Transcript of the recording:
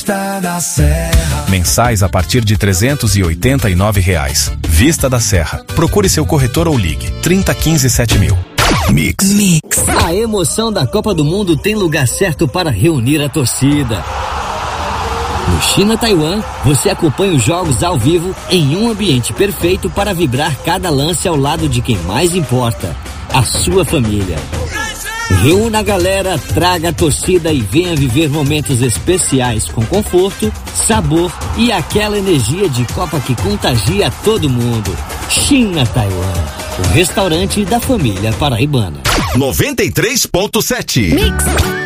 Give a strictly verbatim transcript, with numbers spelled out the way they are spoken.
Vista da Serra. Mensais a partir de trezentos e oitenta e nove reais. Vista da Serra. Procure seu corretor ou ligue trinta, quinze, sete mil. Mix. Mix. A emoção da Copa do Mundo tem lugar certo para reunir a torcida. No China-Taiwan, você acompanha os jogos ao vivo em um ambiente perfeito para vibrar cada lance ao lado de quem mais importa, a sua família. Reúna a galera, traga a torcida e venha viver momentos especiais com conforto, sabor e aquela energia de Copa que contagia todo mundo. China-Taiwan, o restaurante da família paraibana. noventa e três ponto sete. Mix.